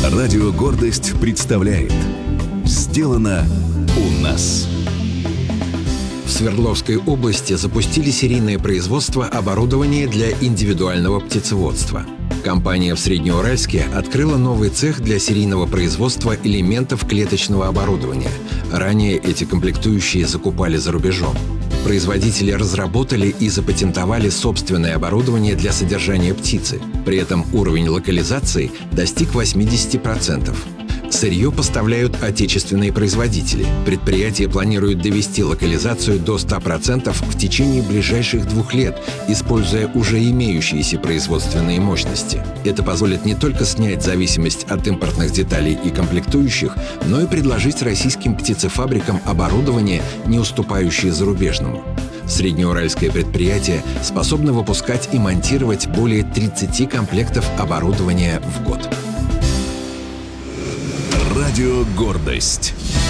Радио «Гордость» представляет «Сделано у нас». В Свердловской области запустили серийное производство оборудования для индивидуального птицеводства. Компания в Среднеуральске открыла новый цех для серийного производства элементов клеточного оборудования. Ранее эти комплектующие закупали за рубежом. Производители разработали и запатентовали собственное оборудование для содержания птицы. При этом уровень локализации достиг 80%. Сырье поставляют отечественные производители. Предприятие планирует довести локализацию до 100% в течение ближайших 2 лет, используя уже имеющиеся производственные мощности. Это позволит не только снять зависимость от импортных деталей и комплектующих, но и предложить российским птицефабрикам оборудование, не уступающее зарубежному. Среднеуральское предприятие способно выпускать и монтировать более 30 комплектов оборудования в год. Радио «Гордость».